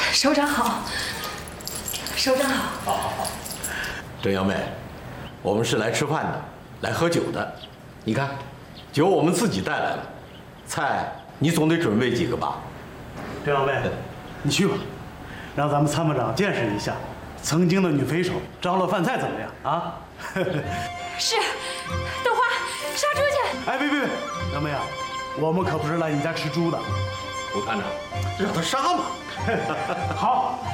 首长好，首长好。 好。郑瑶妹，我们是来吃饭的，来喝酒的。你看，酒我们自己带来了，菜你总得准备几个吧？ 郑小妹，你去吧，让咱们参谋长见识一下曾经的女匪首张罗饭菜怎么样啊？ 是，豆花杀猪去。 哎，别，小妹啊，我们可不是来你家吃猪的。 吴探长，让他杀嘛。 好。